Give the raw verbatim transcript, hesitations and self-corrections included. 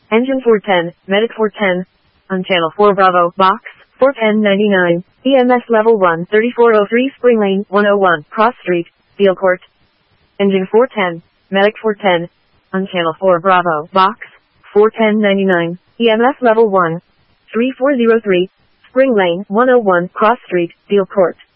Engine four ten, Medic four ten. On channel four Bravo, box, four ten ninety-nine. E M S level one, thirty-four oh three Spring Lane, one oh one, Cross Street, Beale Court. Engine four ten, Medic four ten. On channel four Bravo, box, four ten ninety-nine. E M S level one, three four oh three, Spring Lane, one oh one, Cross Street, Beale Court.